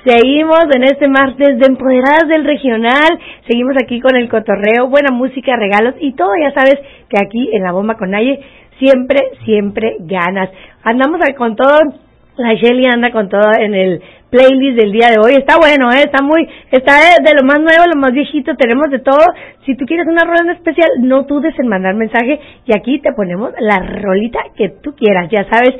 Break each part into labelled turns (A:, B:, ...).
A: Seguimos en este martes de Empoderadas del Regional, seguimos aquí con el cotorreo, buena música, regalos y todo. Ya sabes que aquí en La Bomba con Naye siempre ganas. Andamos con todo, la Shelly anda con todo en el playlist del día de hoy. Está bueno, está de lo más nuevo, lo más viejito, tenemos de todo. Si tú quieres una rola en especial, no dudes en mandar mensaje y aquí te ponemos la rolita que tú quieras. Ya sabes,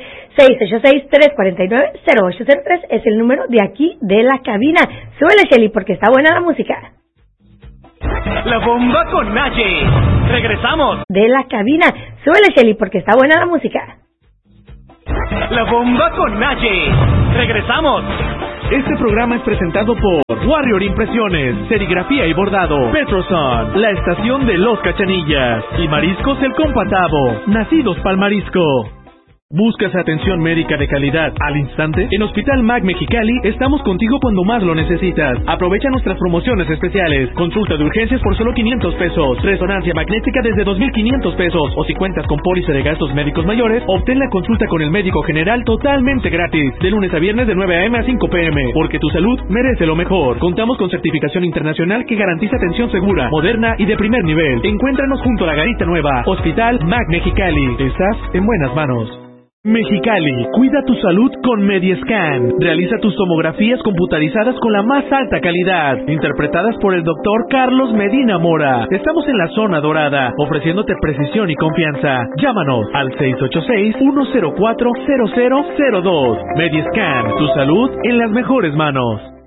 A: 686-349-0803 es el número de aquí de la cabina. Súbele, Shelly, porque está buena la música.
B: La Bomba con Naye. Regresamos.
A: De la cabina. Súbele, Shelly, porque está buena la música.
B: La Bomba con Naye. Regresamos.
C: Este programa es presentado por Warrior Impresiones, Serigrafía y Bordado, Petroson, la estación de Los Cachanillas y Mariscos El Compatavo, nacidos pa'l marisco. ¿Buscas atención médica de calidad al instante? En Hospital Mac Mexicali estamos contigo cuando más lo necesitas. Aprovecha nuestras promociones especiales. Consulta de urgencias por solo 500 pesos. Resonancia magnética desde 2,500 pesos. O si cuentas con póliza de gastos médicos mayores, obtén la consulta con el médico general totalmente gratis. De lunes a viernes de 9 a.m. a 5 p.m. Porque tu salud merece lo mejor. Contamos con certificación internacional que garantiza atención segura, moderna y de primer nivel. Encuéntranos junto a la Garita Nueva. Hospital Mac Mexicali. Estás en buenas manos. Mexicali, cuida tu salud con Mediescan. Realiza tus tomografías computarizadas con la más alta calidad, interpretadas por el doctor Carlos Medina Mora. Estamos en la zona dorada, ofreciéndote precisión y confianza. Llámanos al 686-104-0002. Mediescan, tu salud en las mejores manos.